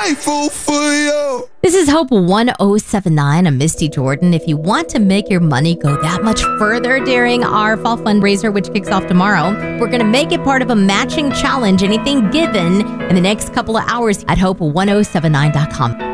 grateful for you. This is Hope 1079. I'm Misty Jordan. If you want to make your money go that much further during our fall fundraiser, which kicks off tomorrow, we're going to make it part of a matching challenge. Anything given in the next couple of hours at hope1079.com.